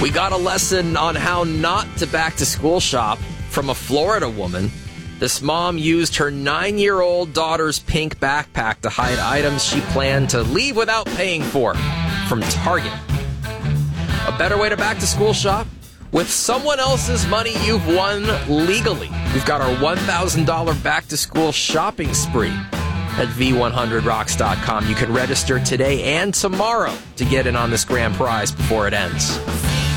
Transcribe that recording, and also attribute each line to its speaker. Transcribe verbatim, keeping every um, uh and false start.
Speaker 1: We got a lesson on how not to back-to-school shop from a Florida woman. This mom used her nine-year-old daughter's pink backpack to hide items she planned to leave without paying for from Target. A better way to back-to-school shop? With someone else's money you've won legally. We've got our one thousand dollars back-to-school shopping spree at V one hundred rocks dot com. You can register today and tomorrow to get in on this grand prize before it ends.